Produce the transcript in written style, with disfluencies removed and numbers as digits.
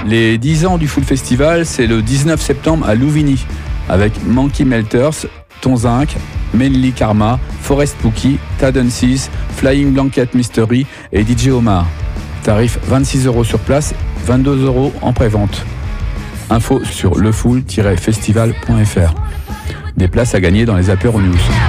Les 10 ans du Full Festival, c'est le 19 septembre à Louvigny, avec Monkey Melters, Tonzinc, Menly Karma, Forest Pookie, Tadensis, Flying Blanket Mystery et DJ Omar. Tarif 26 € sur place, 22 € en pré-vente. Info sur lefull-festival.fr. Des places à gagner dans les Apéro News.